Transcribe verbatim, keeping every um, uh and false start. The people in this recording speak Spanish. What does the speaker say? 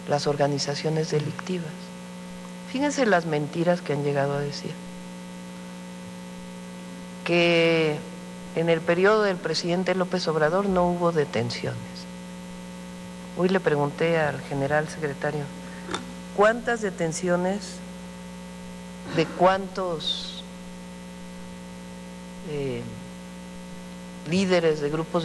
las organizaciones delictivas. Fíjense las mentiras que han llegado a decir. Que en el periodo del presidente López Obrador no hubo detenciones. Hoy le pregunté al general secretario, ¿cuántas detenciones de cuántos eh, líderes de grupos